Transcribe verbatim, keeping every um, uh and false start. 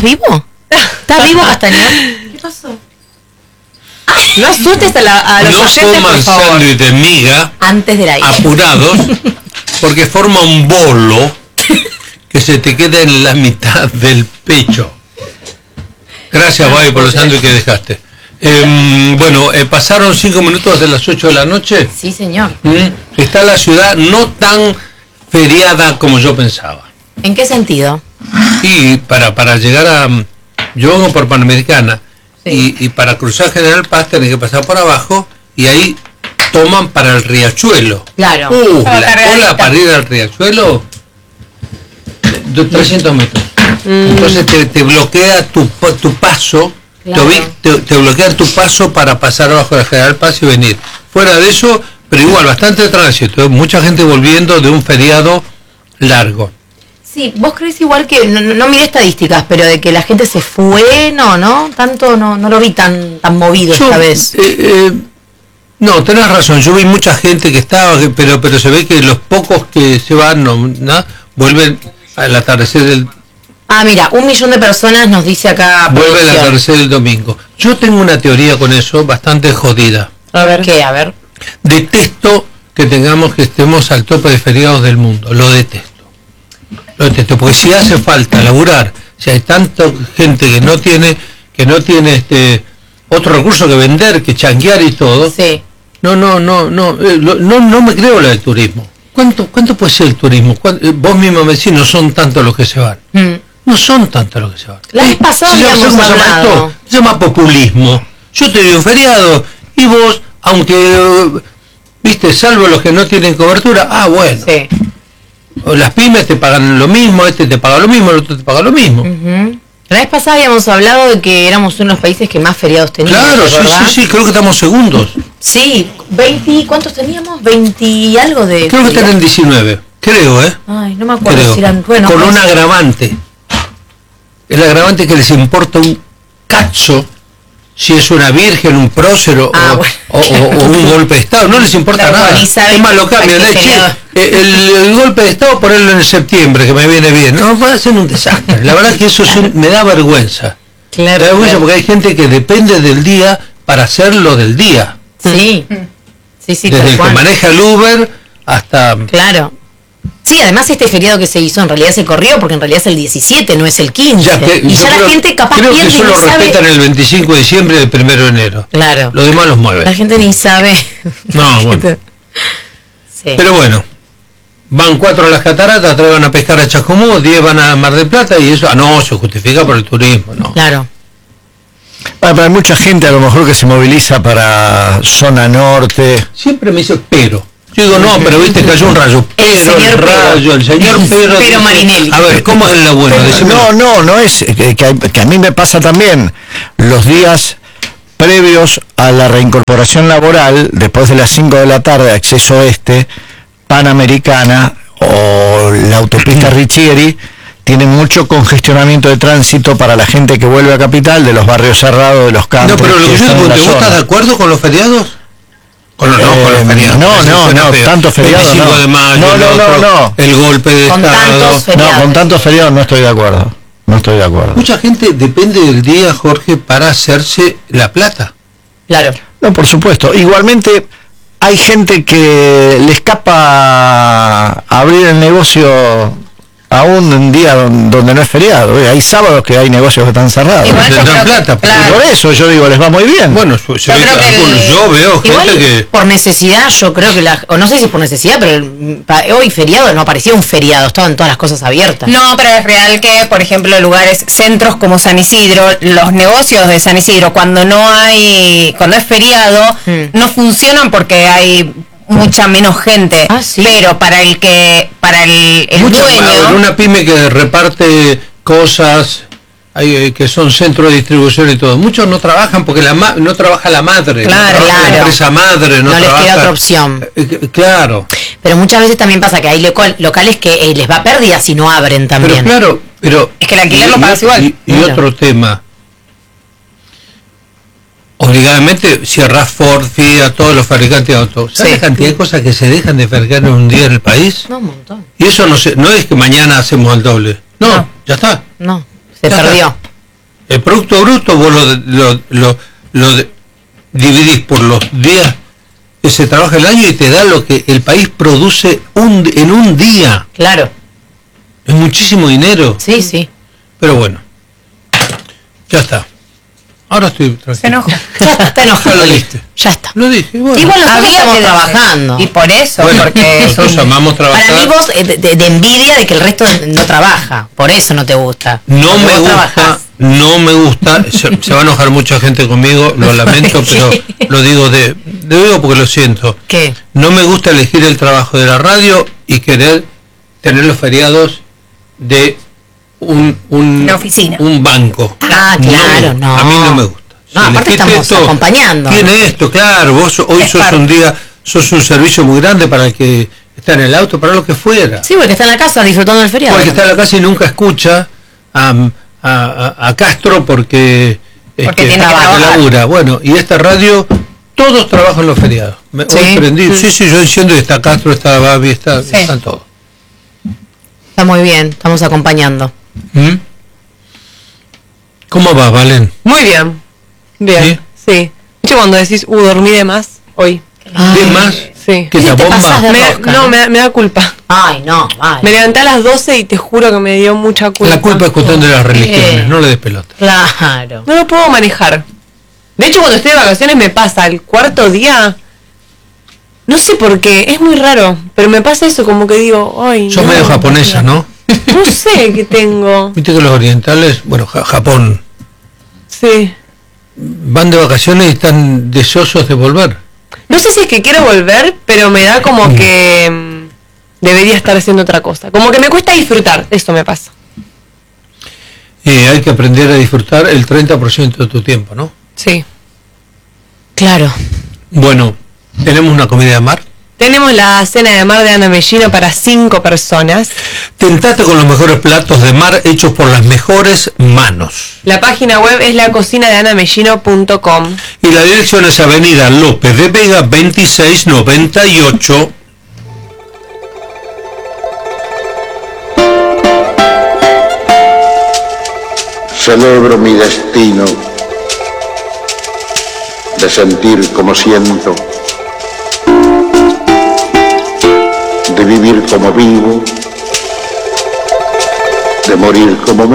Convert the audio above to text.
vivo? ¿Estás vivo, Castañón? ¿Qué pasó? No asustes a, la, a los no oyentes, coman por favor. sándwich de miga antes del aire. Apurados, porque forma un bolo que se te queda en la mitad del pecho. Gracias, Babi, por los sándwiches que dejaste. Eh, bueno, eh, pasaron cinco minutos de las ocho de la noche. Sí, señor. ¿Mm? Está la ciudad no tan feriada como yo pensaba. ¿En qué sentido? Y para, para llegar a... Yo vengo por Panamericana, sí. y, y para cruzar General Paz tenés que pasar por abajo, y ahí toman para el Riachuelo. Claro. Uh, la cola para ir al Riachuelo, de trescientos metros. Mm. Entonces te, te bloquea tu, tu paso, claro. te, te, te bloquea tu paso para pasar abajo de la General Paz y venir. Fuera de eso, pero igual, bastante tránsito, mucha gente volviendo de un feriado largo. Sí, vos crees igual que, no, no miré estadísticas, pero de que la gente se fue, no, ¿no? Tanto no, no lo vi tan, tan movido yo, esta vez. Eh, eh, no, tenés razón, yo vi mucha gente que estaba, pero pero se ve que los pocos que se van, no, ¿no? vuelven al atardecer del... Ah, mira, un millón de personas nos dice acá... Vuelve al atardecer del domingo. Yo tengo una teoría con eso bastante jodida. A ver, ¿qué? A ver. Detesto que tengamos que estemos al tope de feriados del mundo, lo detesto. Lo detesto, porque si hace falta laburar, si hay tanta gente que no tiene, que no tiene este otro recurso que vender, que changuear y todo, sí. no, no, no, no, eh, lo, no, no me creo la del turismo. ¿Cuánto, cuánto puede ser el turismo? ¿Cuánto, eh, vos mismo me decís, no son tantos los que se van. Mm. No son tantos los que se van. La vez pasada habíamos hablado. Se llama populismo. Yo te doy un feriado y vos, aunque, viste, salvo los que no tienen cobertura, ah, bueno. Sí. O las pymes te pagan lo mismo, este te paga lo mismo, el otro te paga lo mismo. Uh-huh. La vez pasada habíamos hablado de que éramos uno de los países que más feriados teníamos. Claro, sí, sí, sí, creo que estamos segundos. Sí, veinte, ¿cuántos teníamos? veinte y algo de... Creo que están en diecinueve, creo, ¿eh? Ay, no me acuerdo creo. si eran... Bueno, con pues... un agravante. El agravante que les importa un cacho si es una virgen, un prócero ah, o, bueno. o, o, o un golpe de Estado, no les importa claro, nada. Es más, lo cambian. El, el, el golpe de Estado ponerlo en septiembre, que me viene bien. No, va a ser un desastre. La verdad que eso es un, me da vergüenza. Claro, me da vergüenza claro. porque hay gente que depende del día para hacerlo del día. Sí. sí, sí Desde el que maneja el Uber hasta... Claro. Sí, además este feriado que se hizo en realidad se corrió porque en realidad es el diecisiete, no es el quince. Ya, que, y ya creo, la gente capaz creo piensa que solo y no respetan sabe... el veinticinco de diciembre y el primero de enero. Claro. Lo demás los mueve. La gente ni sabe. No, bueno. Sí. Pero bueno, van cuatro a las cataratas, tres van a pescar a Chascomús, diez van a Mar del Plata y eso, ah no, se justifica por el turismo, ¿no? Claro. Bueno, hay mucha gente a lo mejor que se moviliza para zona norte. Siempre me dice, pero... Yo digo, no, pero viste, cayó un rayo. Pero el, señor el rayo, el señor Pedro. Pero Marinelli. A ver, ¿cómo es lo bueno? No, no, no es, que, que, que a mí me pasa también. Los días previos a la reincorporación laboral, después de las cinco de la tarde, acceso este, Panamericana o la autopista Richieri, tienen mucho congestionamiento de tránsito para la gente que vuelve a Capital, de los barrios cerrados, de los campos. No, pero lo que yo digo, ¿te estás de acuerdo con los feriados? Con los, eh, no, con los feriados. No, no, no, tantos feriados no. De mayo, no, no, otro, no, no. El golpe de con Estado. No, con tantos feriados no estoy de acuerdo. No estoy de acuerdo. Mucha gente depende del día, Jorge, para hacerse la plata. Claro. No, por supuesto. Igualmente hay gente que le escapa a abrir el negocio aún un día donde no es feriado. Hay sábados que hay negocios que están cerrados. Igual yo creo plata, que, claro. Por eso yo digo, les va muy bien. Bueno, yo, yo, creo que el, yo veo gente que... Por necesidad, yo creo que la... O no sé si por necesidad, pero el, hoy feriado no parecía un feriado, estaban todas las cosas abiertas. No, pero es real que, por ejemplo, lugares, centros como San Isidro, los negocios de San Isidro, cuando no hay... Cuando es feriado, hmm. no funcionan porque hay... mucha menos gente, ah, ¿sí? Pero para el que para el, el Mucha, dueño ver, una pyme que reparte cosas, hay, que son centros de distribución y todo, muchos no trabajan porque la ma no trabaja la madre, claro, no trabaja claro. la empresa madre, no, no trabaja, les queda otra opción. Eh, claro. Pero muchas veces también pasa que hay local, locales que eh, les va a pérdida si no abren también. Pero claro, pero es que el alquiler lo pagas igual. Y, y claro. Otro tema. Obligadamente cierras Ford, Fiat, todos los fabricantes de autos. ¿Sabes sí. la cantidad de cosas que se dejan de fabricar en un día en el país? No, un montón. Y eso no se, no es que mañana hacemos el doble. No, no. ya está. No, se ya perdió. Está. El Producto Bruto vos lo, lo, lo, lo de, dividís por los días que se trabaja el año y te da lo que el país produce un, en un día. Claro. Es muchísimo dinero. Sí, sí. Pero bueno, ya está. Ahora estoy tranquilo. Se enoja. Ya está, está enojado. Ya lo diste. Ya está. Lo dije. Bueno. Igual nosotros Había estamos que trabajando. Y por eso, Bueno, porque nosotros amamos trabajar. Para mí vos, eh, de, de envidia de que el resto no trabaja. Por eso no te gusta. No Porque me vos gusta, trabajás. no me gusta, se, se va a enojar mucha gente conmigo, lo lamento, pero lo digo de, lo digo porque lo siento. ¿Qué? No me gusta elegir el trabajo de la radio y querer tener los feriados de un, un, Una oficina. un banco. Ah, claro, no. A mí no me gusta. No, Si aparte elegiste estamos acompañando. Tiene esto, claro, vos hoy Es sos parte. un día, sos un servicio muy grande para el que está en el auto, para lo que fuera. Sí, porque está en la casa disfrutando del feriado. Porque está en la casa y nunca escucha a, a, a, a Castro porque, Porque este, tiene que trabajar. labura. Bueno, y esta radio, todos trabajan los feriados. Me, Sí. Hoy prendí, sí, sí, yo diciendo que está Castro, está Babi, está, Sí. están todos. Está muy bien, estamos acompañando. ¿Mm? ¿Cómo va, Valen? Muy bien. Bien. Sí. Yo cuando decís, uh, dormí de más hoy. ¿Qué más? Sí. ¿Que Sí, la te bomba? pasás de Me- rosca, no, ¿no? me, me da culpa. Ay, no, vale. Me levanté a las doce y te juro que me dio mucha culpa. La culpa es cuestión de las religiones, Eh. no le des pelota. Claro. No lo puedo manejar. De hecho, cuando estoy de vacaciones me pasa el cuarto día. No sé por qué, es muy raro. Pero me pasa eso, como que digo, ay. Sos no, medio japonesa, ¿no? No sé qué tengo. Viste que los orientales, bueno, Ja- Japón, Sí. van de vacaciones y están deseosos de volver. No sé si es que quiero volver, pero me da como que mm, debería estar haciendo otra cosa. Como que me cuesta disfrutar, eso me pasa. Eh, hay que aprender a disfrutar el treinta por ciento de tu tiempo, ¿no? Sí. Claro. Bueno, tenemos una comida de mar. Tenemos la cena de mar de Ana Mellino para cinco personas. Tentate con los mejores platos de mar hechos por las mejores manos. La página web es la cocina de ana mellino punto com. Y la dirección es Avenida López de Vega veintiséis noventa y ocho. Celebro mi destino de sentir como siento, de vivir como vivo, de morir como muerto.